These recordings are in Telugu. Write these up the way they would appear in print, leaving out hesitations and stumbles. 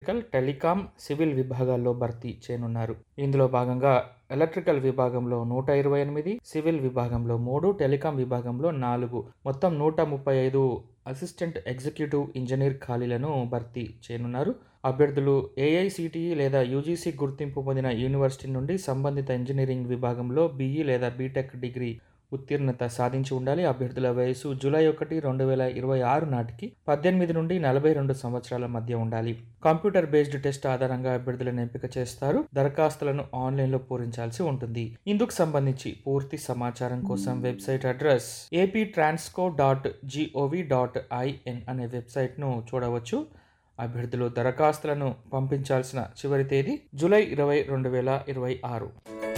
ఎలక్ట్రికల్, టెలికాం, సివిల్ విభాగాల్లో భర్తీ చేయనున్నారు. ఇందులో భాగంగా ఎలక్ట్రికల్ విభాగంలో 128, సివిల్ విభాగంలో 3, టెలికాం విభాగంలో 4 మొత్తం 135 అసిస్టెంట్ ఎగ్జిక్యూటివ్ ఇంజనీర్ ఖాళీలను భర్తీ చేయనున్నారు. అభ్యర్థులు ఏఐసిటిఈ లేదా యూజీసీ గుర్తింపు పొందిన యూనివర్సిటీ నుండి సంబంధిత ఇంజనీరింగ్ విభాగంలో బీఈ లేదా బీటెక్ డిగ్రీ ఉత్తీర్ణత సాధించి ఉండాలి. అభ్యర్థుల వయసు జూలై 1, 2026 నాటికి 18 నుండి 42 సంవత్సరాల మధ్య ఉండాలి. కంప్యూటర్ బేస్డ్ టెస్ట్ ఆధారంగా అభ్యర్థులను ఎంపిక చేస్తారు. దరఖాస్తులను ఆన్లైన్లో పూరించాల్సి ఉంటుంది. ఇందుకు సంబంధించి పూర్తి సమాచారం కోసం వెబ్సైట్ అడ్రస్ aptransco.gov.in అనే వెబ్సైట్ను చూడవచ్చు. అభ్యర్థులు దరఖాస్తులను పంపించాల్సిన చివరి తేదీ జూలై 20, 2026.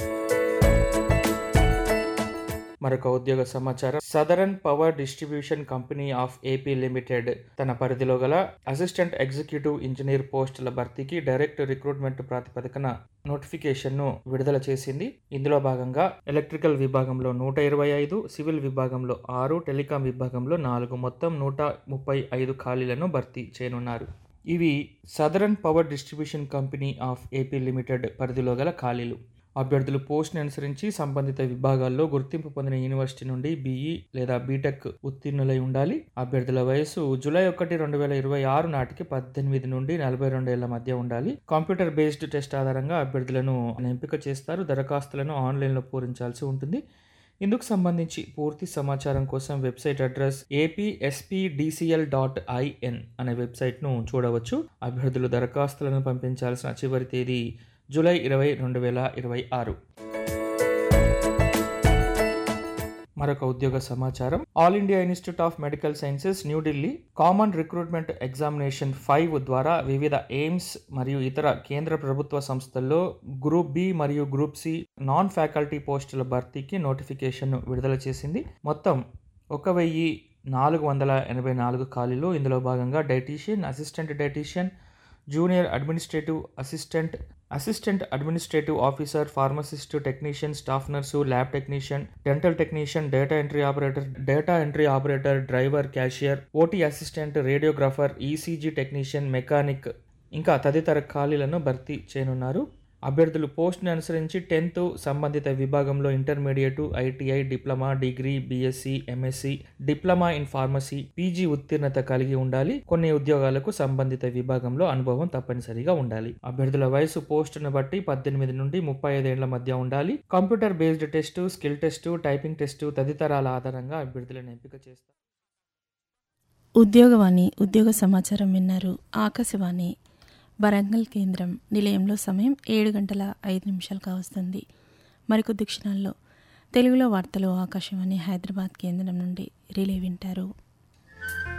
మరొక ఉద్యోగ సమాచారం. Southern power distribution company of AP limited తన పరిధిలో గల అసిస్టెంట్ ఎగ్జిక్యూటివ్ ఇంజనీర్ పోస్టుల భర్తీకి డైరెక్ట్ రిక్రూట్మెంట్ ప్రాతిపదికన నోటిఫికేషన్ను విడుదల చేసింది. ఇందులో భాగంగా ఎలక్ట్రికల్ విభాగంలో 125, సివిల్ విభాగంలో 6, టెలికాం విభాగంలో 4 మొత్తం 135 ఖాళీలను భర్తీ చేయనున్నారు. ఇవి southern power distribution company of AP limited పరిధిలో గల ఖాళీలు. అభ్యర్థులు పోస్ట్ని అనుసరించి సంబంధిత విభాగాల్లో గుర్తింపు పొందిన యూనివర్సిటీ నుండి బీఈ లేదా బీటెక్ ఉత్తీర్ణులై ఉండాలి. అభ్యర్థుల వయసు జూలై 1, 2026 నాటికి 18 నుండి 42 ఏళ్ల మధ్య ఉండాలి. కంప్యూటర్ బేస్డ్ టెస్ట్ ఆధారంగా అభ్యర్థులను ఎంపిక చేస్తారు. దరఖాస్తులను ఆన్లైన్లో పూరించాల్సి ఉంటుంది. ఇందుకు సంబంధించి పూర్తి సమాచారం కోసం వెబ్సైట్ అడ్రస్ apspdcl.in అనే వెబ్సైట్ను చూడవచ్చు. అభ్యర్థులు దరఖాస్తులను పంపించాల్సిన చివరి తేదీ జూలై 20, 2026. మరొక ఉద్యోగ సమాచారం. All India institute of medical sciences New Delhi common recruitment examination 5 ద్వారా వివిధ ఎయిమ్స్ మరియు ఇతర కేంద్ర ప్రభుత్వ సంస్థల్లో గ్రూప్ బి మరియు గ్రూప్ సి నాన్ ఫ్యాకల్టీ పోస్టుల భర్తీకి నోటిఫికేషన్ విడుదల చేసింది. మొత్తం 1484 ఖాళీలు. ఇందులో భాగంగా dietitian, assistant dietitian, junior administrative assistant, assistant administrative officer, pharmacist, technician, staff nurse, lab technician, dental technician, data entry operator, driver, cashier, OT assistant, radiographer, ECG technician, mechanic ఇంకా తదితర ఖాళీలను భర్తీ చేయనున్నారు. అభ్యర్థులు పోస్ట్ని అనుసరించి 10th సంబంధిత విభాగంలో intermediate, ITI, diploma, degree, BSc, MSc, diploma in pharmacy, PG ఉత్తీర్ణత కలిగి ఉండాలి. కొన్ని ఉద్యోగాలకు సంబంధిత విభాగంలో అనుభవం తప్పనిసరిగా ఉండాలి. అభ్యర్థుల వయసు పోస్టును బట్టి 18 నుండి 35 ఏళ్ల మధ్య ఉండాలి. Computer based test, skill test, typing test తదితరాల ఆధారంగా అభ్యర్థులను ఎంపిక చేస్తారు. ఉద్యోగవాణి ఉద్యోగ సమాచారం విన్నారు. ఆకాశవాణి వరంగల్ కేంద్రం నిలయంలో సమయం 7:05 కావస్తుంది. మరికొద్ది క్షణాల్లో తెలుగులో వార్తలు ఆకాశవాణి హైదరాబాద్ కేంద్రం నుండి రిలే వింటారు.